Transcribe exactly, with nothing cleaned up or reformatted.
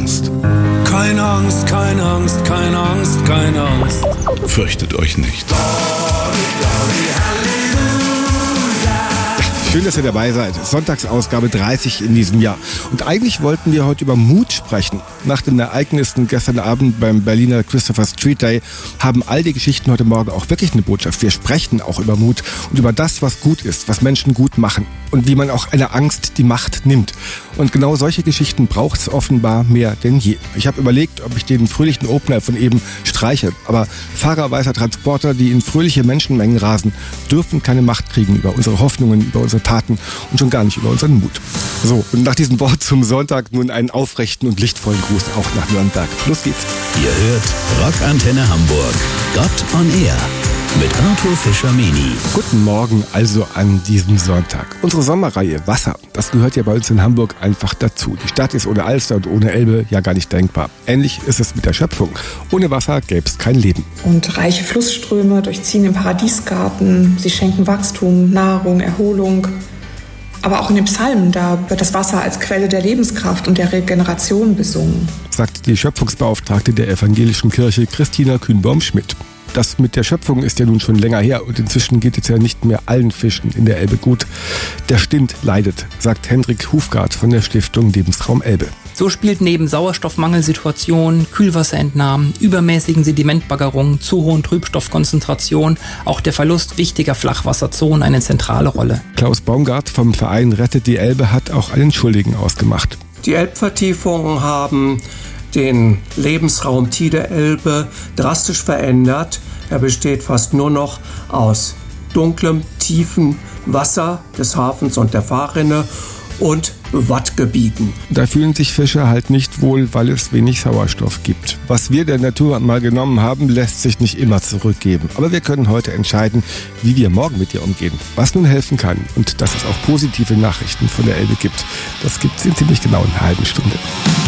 Angst. Keine Angst, keine Angst, keine Angst, keine Angst. Fürchtet euch nicht. Schön, dass ihr dabei seid. Sonntagsausgabe dreißig in diesem Jahr. Und eigentlich wollten wir heute über Mut sprechen. Nach den Ereignissen gestern Abend beim Berliner Christopher Street Day haben all die Geschichten heute Morgen auch wirklich eine Botschaft. Wir sprechen auch über Mut und über das, was gut ist, was Menschen gut machen und wie man auch einer Angst die Macht nimmt. Und genau solche Geschichten braucht es offenbar mehr denn je. Ich habe überlegt, ob ich den fröhlichen Opener von eben streiche. Aber Fahrer weißer Transporter, die in fröhliche Menschenmengen rasen, dürfen keine Macht kriegen über unsere Hoffnungen, über unsere Taten und schon gar nicht über unseren Mut. So, und nach diesem Wort zum Sonntag nun einen aufrechten und lichtvollen Gruß auch nach Nürnberg. Los geht's. Ihr hört Rockantenne Hamburg. Gott on Air. Mit Arthur Fischer-Meni. Guten Morgen also an diesem Sonntag. Unsere Sommerreihe Wasser, das gehört ja bei uns in Hamburg einfach dazu. Die Stadt ist ohne Alster und ohne Elbe ja gar nicht denkbar. Ähnlich ist es mit der Schöpfung. Ohne Wasser gäbe es kein Leben. Und reiche Flussströme durchziehen den Paradiesgarten. Sie schenken Wachstum, Nahrung, Erholung. Aber auch in den Psalmen, da wird das Wasser als Quelle der Lebenskraft und der Regeneration besungen. Sagt die Schöpfungsbeauftragte der evangelischen Kirche Christina Kühnbaum-Schmidt. Das mit der Schöpfung ist ja nun schon länger her und inzwischen geht es ja nicht mehr allen Fischen in der Elbe gut. Der Stint leidet, sagt Hendrik Hufgart von der Stiftung Lebensraum Elbe. So spielt neben Sauerstoffmangelsituationen, Kühlwasserentnahmen, übermäßigen Sedimentbaggerungen, zu hohen Trübstoffkonzentrationen auch der Verlust wichtiger Flachwasserzonen eine zentrale Rolle. Klaus Baumgart vom Verein Rettet die Elbe hat auch einen Schuldigen ausgemacht. Die Elbvertiefungen haben den Lebensraum Tide-Elbe drastisch verändert. Er besteht fast nur noch aus dunklem, tiefem Wasser des Hafens und der Fahrrinne und Wattgebieten. Da fühlen sich Fischer halt nicht wohl, weil es wenig Sauerstoff gibt. Was wir der Natur mal genommen haben, lässt sich nicht immer zurückgeben. Aber wir können heute entscheiden, wie wir morgen mit ihr umgehen. Was nun helfen kann und dass es auch positive Nachrichten von der Elbe gibt, das gibt es in ziemlich genau einer halben Stunde.